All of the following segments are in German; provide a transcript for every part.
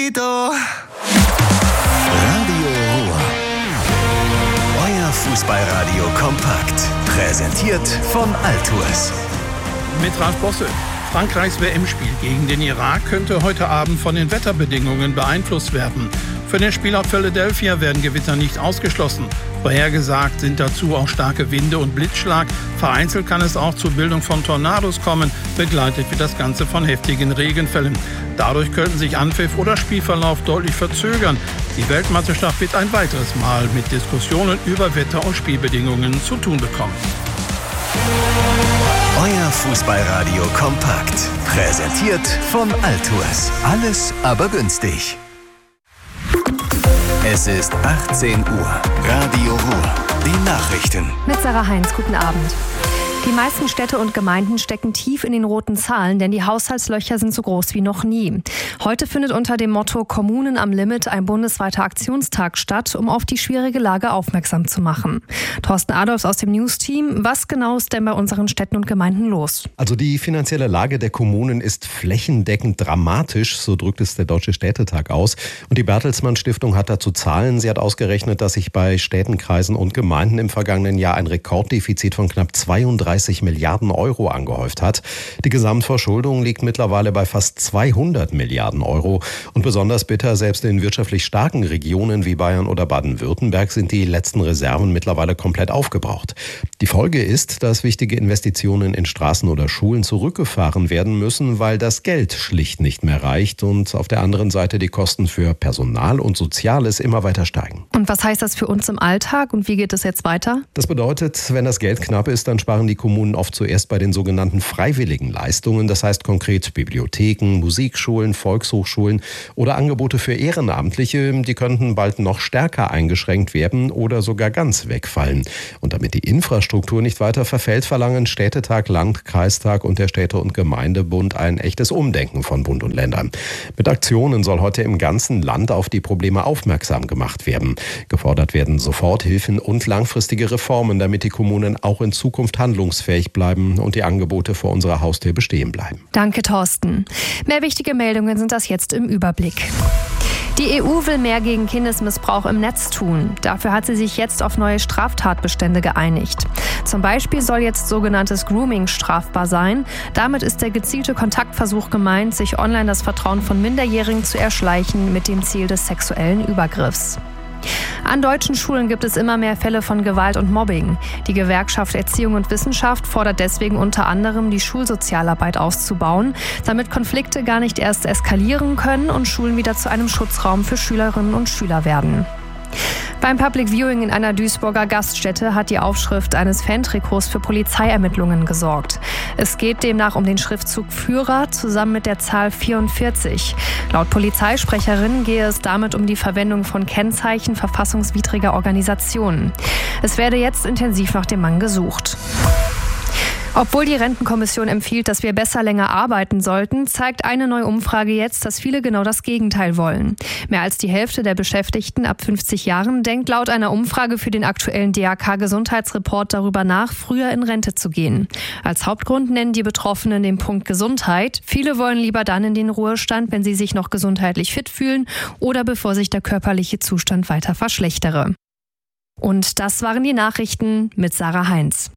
Radio Ruhr. Euer Fußballradio kompakt. Präsentiert von Altours. Mit Ralf Bosse. Frankreichs WM-Spiel gegen den Irak könnte heute Abend von den Wetterbedingungen beeinflusst werden. Für den Spielort Philadelphia werden Gewitter nicht ausgeschlossen. Vorhergesagt sind dazu auch starke Winde und Blitzschlag. Vereinzelt kann es auch zur Bildung von Tornados kommen. Begleitet wird das Ganze von heftigen Regenfällen. Dadurch könnten sich Anpfiff oder Spielverlauf deutlich verzögern. Die Weltmeisterschaft wird ein weiteres Mal mit Diskussionen über Wetter- und Spielbedingungen zu tun bekommen. Euer Fußballradio kompakt. Präsentiert von Altours. Alles aber günstig. Es ist 18 Uhr. Radio Ruhr. Die Nachrichten. Mit Sarah Heinz, guten Abend. Die meisten Städte und Gemeinden stecken tief in den roten Zahlen, denn die Haushaltslöcher sind so groß wie noch nie. Heute findet unter dem Motto Kommunen am Limit ein bundesweiter Aktionstag statt, um auf die schwierige Lage aufmerksam zu machen. Thorsten Adolfs aus dem News-Team, was genau ist denn bei unseren Städten und Gemeinden los? Also die finanzielle Lage der Kommunen ist flächendeckend dramatisch, so drückt es der Deutsche Städtetag aus. Und die Bertelsmann Stiftung hat dazu Zahlen. Sie hat ausgerechnet, dass sich bei Städten, Kreisen und Gemeinden im vergangenen Jahr ein Rekorddefizit von knapp 32 Milliarden Euro angehäuft hat. Die Gesamtverschuldung liegt mittlerweile bei fast 200 Milliarden Euro. Und besonders bitter, selbst in wirtschaftlich starken Regionen wie Bayern oder Baden-Württemberg sind die letzten Reserven mittlerweile komplett aufgebraucht. Die Folge ist, dass wichtige Investitionen in Straßen oder Schulen zurückgefahren werden müssen, weil das Geld schlicht nicht mehr reicht und auf der anderen Seite die Kosten für Personal und Soziales immer weiter steigen. Und was heißt das für uns im Alltag und wie geht es jetzt weiter? Das bedeutet, wenn das Geld knapp ist, dann sparen die Kommunen oft zuerst bei den sogenannten freiwilligen Leistungen. Das heißt konkret Bibliotheken, Musikschulen, Volkshochschulen oder Angebote für Ehrenamtliche. Die könnten bald noch stärker eingeschränkt werden oder sogar ganz wegfallen. Und damit die Infrastruktur nicht weiter verfällt, verlangen Städtetag, Landkreistag und der Städte- und Gemeindebund ein echtes Umdenken von Bund und Ländern. Mit Aktionen soll heute im ganzen Land auf die Probleme aufmerksam gemacht werden. Gefordert werden Soforthilfen und langfristige Reformen, damit die Kommunen auch in Zukunft handlungsfähig bleiben und die Angebote vor unserer Haustür bestehen bleiben. Danke, Thorsten. Mehr wichtige Meldungen sind das jetzt im Überblick. Die EU will mehr gegen Kindesmissbrauch im Netz tun. Dafür hat sie sich jetzt auf neue Straftatbestände geeinigt. Zum Beispiel soll jetzt sogenanntes Grooming strafbar sein. Damit ist der gezielte Kontaktversuch gemeint, sich online das Vertrauen von Minderjährigen zu erschleichen mit dem Ziel des sexuellen Übergriffs. An deutschen Schulen gibt es immer mehr Fälle von Gewalt und Mobbing. Die Gewerkschaft Erziehung und Wissenschaft fordert deswegen unter anderem, die Schulsozialarbeit auszubauen, damit Konflikte gar nicht erst eskalieren können und Schulen wieder zu einem Schutzraum für Schülerinnen und Schüler werden. Beim Public Viewing in einer Duisburger Gaststätte hat die Aufschrift eines Fantrikots für Polizeiermittlungen gesorgt. Es geht demnach um den Schriftzug Führer zusammen mit der Zahl 44. Laut Polizeisprecherin gehe es damit um die Verwendung von Kennzeichen verfassungswidriger Organisationen. Es werde jetzt intensiv nach dem Mann gesucht. Obwohl die Rentenkommission empfiehlt, dass wir besser länger arbeiten sollten, zeigt eine neue Umfrage jetzt, dass viele genau das Gegenteil wollen. Mehr als die Hälfte der Beschäftigten ab 50 Jahren denkt laut einer Umfrage für den aktuellen DAK-Gesundheitsreport darüber nach, früher in Rente zu gehen. Als Hauptgrund nennen die Betroffenen den Punkt Gesundheit. Viele wollen lieber dann in den Ruhestand, wenn sie sich noch gesundheitlich fit fühlen oder bevor sich der körperliche Zustand weiter verschlechtere. Und das waren die Nachrichten mit Sarah Heinz.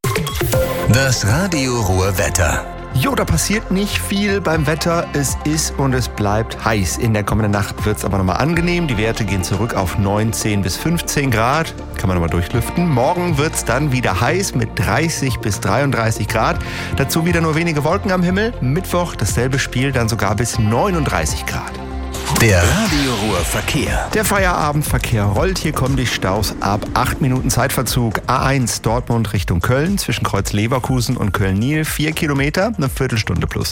Das Radio Ruhr Wetter. Jo, da passiert nicht viel beim Wetter. Es ist und es bleibt heiß. In der kommenden Nacht wird es aber nochmal angenehm. Die Werte gehen zurück auf 19 bis 15 Grad. Kann man nochmal durchlüften. Morgen wird es dann wieder heiß mit 30 bis 33 Grad. Dazu wieder nur wenige Wolken am Himmel. Mittwoch dasselbe Spiel, dann sogar bis 39 Grad. Der Radio Ruhr Verkehr. Der Feierabendverkehr rollt. Hier kommen die Staus ab 8 Minuten Zeitverzug. A1 Dortmund Richtung Köln zwischen Kreuz Leverkusen und Köln-Niel 4 Kilometer, eine Viertelstunde plus.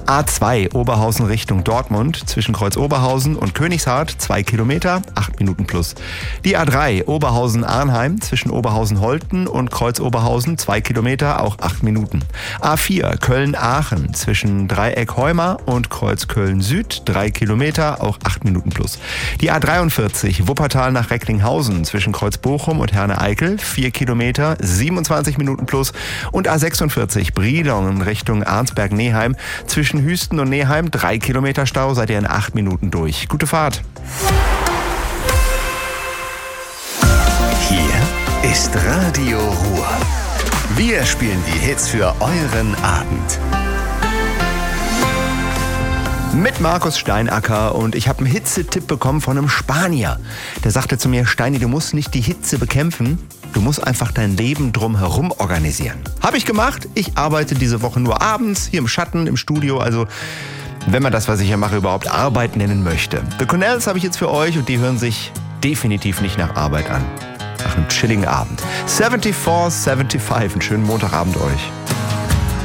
A2 Oberhausen Richtung Dortmund zwischen Kreuz Oberhausen und Königshardt 2 Kilometer, 8 Minuten plus. Die A3 Oberhausen-Arnheim zwischen Oberhausen-Holten und Kreuz Oberhausen 2 Kilometer, auch 8 Minuten. A4 Köln-Aachen zwischen Dreieck Heuma und Kreuz Köln-Süd 3 Kilometer, auch 8 Minuten plus. Die A43 Wuppertal nach Recklinghausen zwischen Kreuzbochum und Herne-Eickel 4 Kilometer, 27 Minuten plus. Und A46 Brilon Richtung Arnsberg-Neheim zwischen Hüsten und Neheim 3 Kilometer Stau, seid ihr in 8 Minuten durch. Gute Fahrt. Hier ist Radio Ruhr. Wir spielen die Hits für euren Abend. Mit Markus Steinacker, und ich habe einen Hitzetipp bekommen von einem Spanier. Der sagte zu mir: Steini, du musst nicht die Hitze bekämpfen, du musst einfach dein Leben drumherum organisieren. Habe ich gemacht. Ich arbeite diese Woche nur abends, hier im Schatten, im Studio, also wenn man das, was ich hier mache, überhaupt Arbeit nennen möchte. The Cornells habe ich jetzt für euch und die hören sich definitiv nicht nach Arbeit an. Nach einem chilligen Abend. 74, 75, einen schönen Montagabend euch.